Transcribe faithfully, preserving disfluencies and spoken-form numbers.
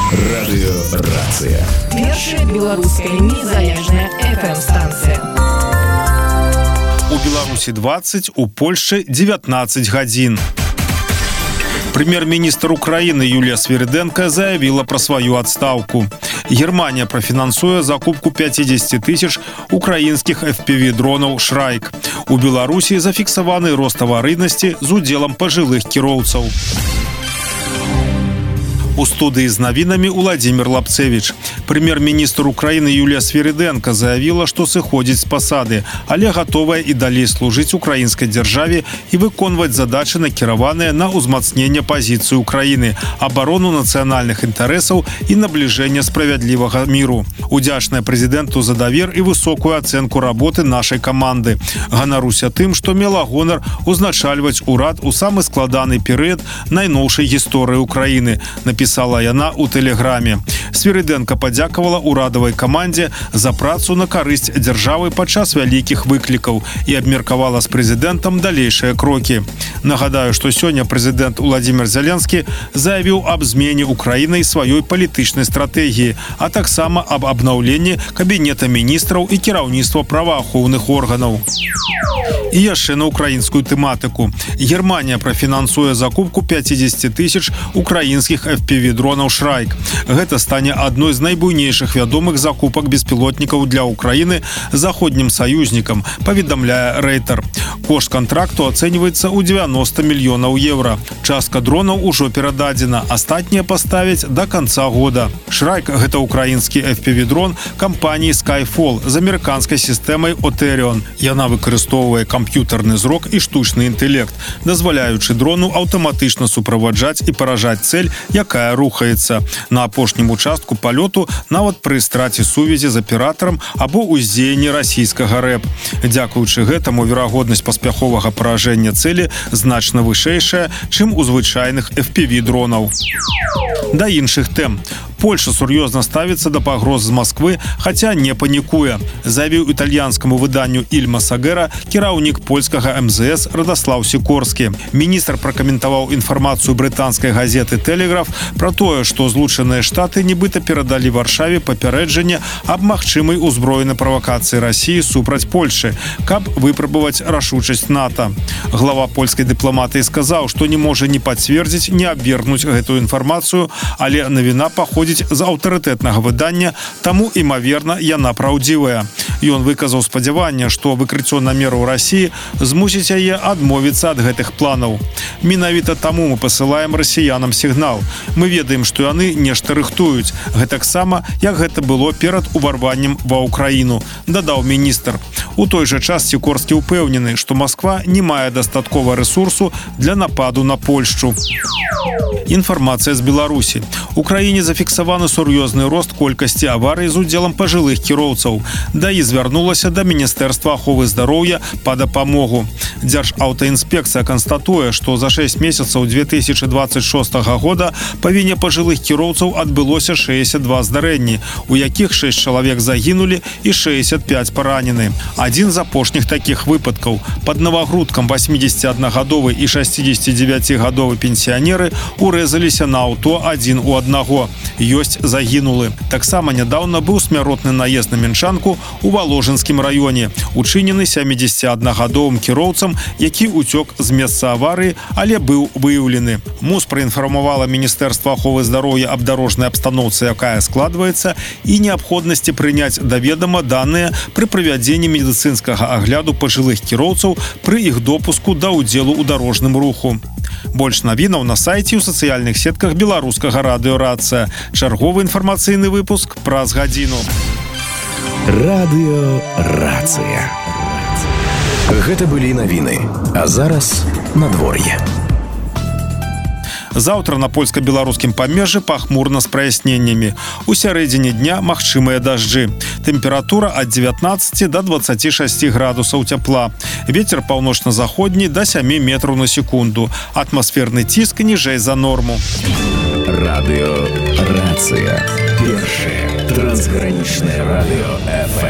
Радыёрацыя. Першая беларуская незалежная эф эм-станцыя. У Беларусі двадцать, у Польшчы девятнадцать гадзін. Прэм'ер-міністр Украіны Юлія Свірыдэнка заявіла пра сваю адстаўку. Германія прафінансуе закупку пятьдесят тысяч украінскіх эф пі ви-дронаў «Шрайк». У Беларусі зафіксаваны рост аварыйнасці з удзелам пажылых кіроўцаў. У студыі з навінамі Уладзімір Лапцевіч. Прэм'ер-міністр Украіны Юлія Свірыдэнка заявіла, што сыходзіць з пасады, але гатовая і далей служыць украінскай дзяржаве і выконваць задачы, накіраваныя на ўзмацненне пазіцыі Украіны, абарону нацыянальных інтарэсаў і набліжэнне справядлівага міру. Удзячная прэзідэнту за давер і высокую ацэнку работы нашай каманды. Ганаруся тым, што мела гонар узначальваць урад у самы складаны перыяд найноўшай гісторыі Украіны, напісала яна ў тэлеграме. Свірыдэнка падзякавала урадавай камандзе за працу на карысць дзяржавы падчас вялікіх выклікаў і абмеркавала з прэзідэнтам далейшыя крокі. Нагадаю, што сёння прэзідэнт Уладзімір Зеленскі заявіў аб змене Украінай сваёй палітычнай стратэгіі, а таксама аб абнаўленні кабінета міністраў і кіраўніцтва праваахоўных органаў. І яшчэ на украінскую тэматыку. Германія прафінансуе закупку пятьдесят тысяч украінскіх эф пі ви-дронаў «Шрайк». Гэта стане адной з найбуйнейшых вядомых закупак беспілотнікаў для Украіны заходнім саюзнікам, паведамляе Рейтер. Кошт контракту ацэньваецца ў девяносто мільёнаў еўра. Частка дронаў ужо перададзена, астатнія паставяць да канца года. «Шрайк» — гэта украінскі эф пі ви-дрон кампаніі Skyfall з амерыканскай сістэмай Отеріон. Яна выкарыстоўвае камп'ютарны зрок і штучны інтэлект, дазваляючы дрону аўтаматычна суправаджаць і паражаць цэль, якая рухаецца. На апошнім участку палёту нават пры страце сувязі з аператарам або ўздзеянні расійскага рэп. Дзякуючы гэтаму верагоднасць паспяховага паражэння цэлі значна вышэйшая, чым у звычайных эф пі ви-дронаў. Да іншых тэм. Польша сур'ёзна ставіцца да пагроз з Масквы, хаця не панікуе, заявіў італьянскаму выданню «Иль Масагера» кіраўнік польскага эм зэ эс Радослав Сікорскі. Міністр пракаментаваў інфармацыю брытанскай газеты «Тэлеграф» пра тое, што Злучаныя Штаты нібыта перадалі Варшаве папярэджанне аб магчымай узброенай правакацыі Расіі супраць Польшы, каб выпрабаваць рашучасць НАТО. Глава польскай дыпламатыі сказаў, што не можа ні пацвердзіць, ні абвергнуць гэтую інфармацыю, але навіна паходзіць з аўтарытэтнага выдання, таму, імаверна, яна праўдзівая. Ён выказаў спадзяванне, што выкрыццё намераў Расіі змусіць яе адмовіцца ад гэтых планаў. Менавіта таму мы пасылаем расіянам сігнал. Мы ведаем, што яны нешта рыхтуюць, гэтаксама, як гэта было перад уварваннем ва Ўкраіну, дадаў міністр. У той жа час Сікорскі ўпэўнены, што Масква не мае дастаткова рэсурсу для нападу на Польшчу. Інфармацыя з Беларусі. У краіне зафіксаваны сур'ёзны рост колькасці аварый з удзелам пажылых кіроўцаў. ДАІ звярнулася да Міністэрства аховы здароўя па дапамогу. Дзяржаўтаінспекцыя канстатуе, што за шэсць месяцаў две тысячи двадцать шостага года па віне пажылых кіроўцаў адбылося шэсцьдзесят два здарэнні, у якіх шэсць чалавек загінулі і шэсцьдесят пять паранены. Адзін з апошніх такіх выпадкаў. Пад Навагрудкам восьмидесятиаднагадовы і шестидесятидевятигадовы пенсіянеры урэзаліся на аўто адзін у аднаго. Ёсць загінулы. Таксама нядаўна быў смяротны наезд на Менчанку у Валожынскім раёне, учынены сямідзесятиаднагадовым кіроўцам, які ўцёк з месца аварыі, але быў выяўлены. МУС праінфармавала Міністэрства аховы здароўя аб дарожнай абстаноўцы, якая складваецца, і неабходнасці прыняць да ведама даныя пры правядзенні медыцынскага агляду пажылых кіроўцаў пры іх допуску да ўдзелу ў дарожным руху. Больш навінаў на сайце і ў сацыяльных сетках беларускага радыёрацыя. Чарговы інфармацыйны выпуск праз гадзіну. Радыёрацыя. Гэта былі навіны, а зараз надвор'е. Заўтра на польска-беларускім памежжы пахмурна з праясненнямі. У сярэдзіне дня магчымыя дажджы. Тэмпература ад дзевятнаццаці да дваццаці шасці градусаў цяпла. Вецер паўночна-заходні да сямі метраў на секунду. Атмасферны ціск ніжэй за норму. Радыёрацыя. Першае трансгранічнае радыё эф эм.